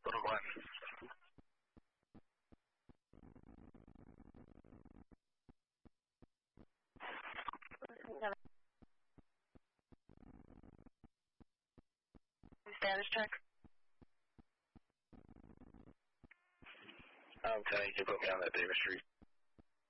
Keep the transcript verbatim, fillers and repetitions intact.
Little Glen. Status check. Um, Tony, you can put me on that Davis Street.